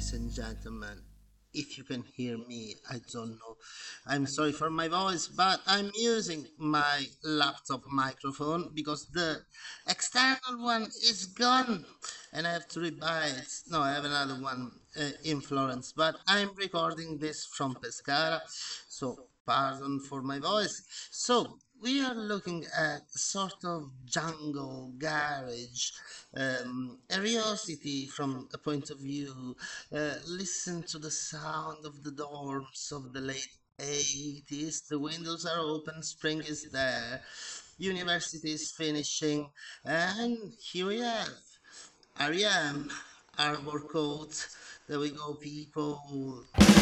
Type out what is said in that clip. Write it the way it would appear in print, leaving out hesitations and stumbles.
ladies and gentlemen. If you can hear me, I don't know. I'm sorry for my voice, but I'm using my laptop microphone because the external one is gone and I have to rebuy it. No, I have another one in Florence, but I'm recording this from Pescara, so pardon for my voice. So, we are looking at sort of jungle garage curiosity from a point of view. Listen to the sound of the dorms of the late 80s. The windows are open, spring is there, university is finishing, and here we have REM, Arbor Coat. There we go, people.